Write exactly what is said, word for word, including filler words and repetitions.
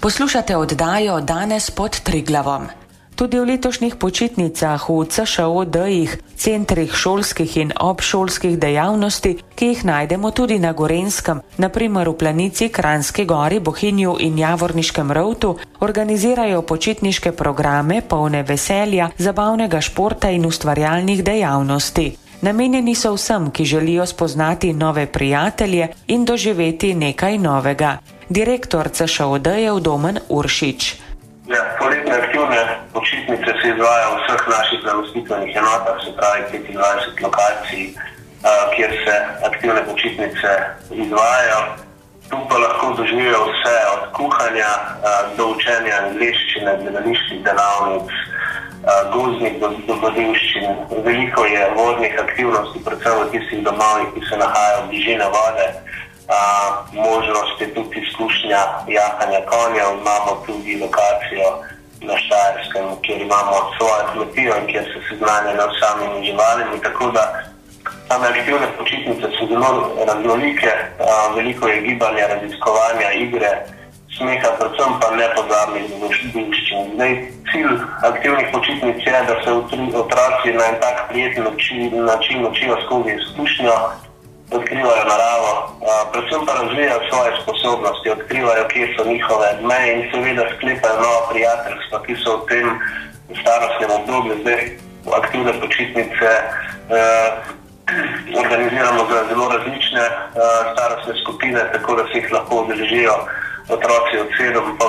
Poslušate oddajo Danes pod Triglavom. Tudi v letošnjih počitnicah v C Š O D-jih, centrih šolskih in obšolskih dejavnosti, ki jih najdemo tudi na Gorenjskem, na primer v Planici, Kranjski Gori, Bohinju in Javorniškem Rovtu, organizirajo počitniške programe polne veselja, zabavnega športa in ustvarjalnih dejavnosti. Namenjeni so vsem, ki želijo spoznati nove prijatelje in doživeti nekaj novega. Direktor C Š O D-jev Domen Uršič. Ja, poletne aktivne počitnice se izvajajo v vseh naših namestitvenih enotah, se pravi petindvajset lokacij, kjer se aktivne počitnice izvajajo. Tu pa lahko doživijo vse od kuhanja do učenja angleščine, gledaliških delavnic, gozdnih dogodivščin. Veliko je vodnih aktivnosti, predvsem v tistih domovih, ki se nahajajo v bližini vode. A, možnost je tudi izkušnja jahanja konja. Imamo tudi lokacijo na Štajerskem, kjer imamo svojo kmetijo in kjer se seznanjajo s samimi živalimi, tako da same aktivne počitnice so zelo raznolike, a, veliko je gibanja, raziskovanja, igre, smeha, predvsem pa nepozabnih dogodivščin. Zdaj, cilj aktivnih počitnic je, da se otroci na en tak prijeten način učijo skozi izkušnjo, odkrivajo naravo, predvsem pa razvijajo svoje sposobnosti, odkrivajo, kje so njihove meje in seveda sklepajo nova prijateljstva, ki so v tem starostnem obdobju. Zdaj aktivne počitnice eh, organiziramo za zelo različne eh, starostne skupine, tako da se jih lahko udeležijo otroci od sedem